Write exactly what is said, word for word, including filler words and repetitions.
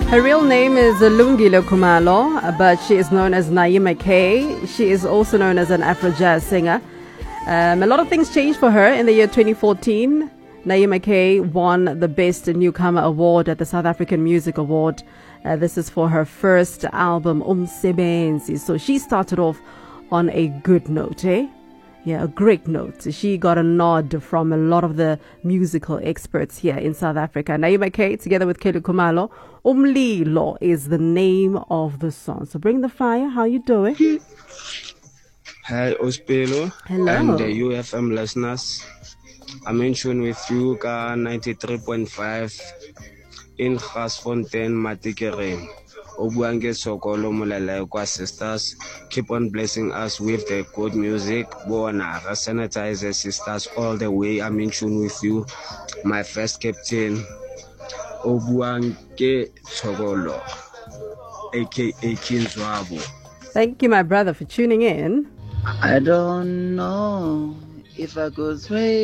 Her real name is Lungile Khumalo, but she is known as Naima K. She is also known as an Afro jazz singer. Um, a lot of things changed for her in the year twenty fourteen. Naima K won the Best Newcomer Award at the South African Music Award. Uh, this is for her first album, Umsebenzi. So she started off on a good note, eh? Yeah, a great note. She got a nod from a lot of the musical experts here in South Africa. Naima K, together with Kelly Khumalo, Umlilo is the name of the song. So bring the fire. How you doing? Hi, Ospelo. Hello. And the U F M listeners. I'm in tune with you, Ka ninety-three point five in Garsfontein, Matikere. Obuange Sokolo Mulele Kwa sisters, keep on blessing us with the good music. Bona, sanitizer sisters all the way. I'm in tune with you, my first captain, Obuange Sokolo, aka Kinzwabo. Thank you, my brother, for tuning in. I don't know if I could sway